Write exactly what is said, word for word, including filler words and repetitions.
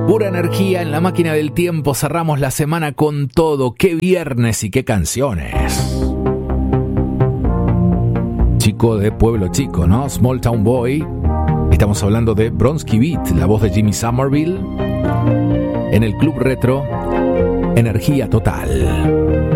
Pura energía en la máquina del tiempo. Cerramos la semana con todo. ¡Qué viernes y qué canciones! Chico de pueblo chico, ¿no? Small Town Boy. Estamos hablando de Bronski Beat, la voz de Jimmy Somerville. En el Club Retro, energía total.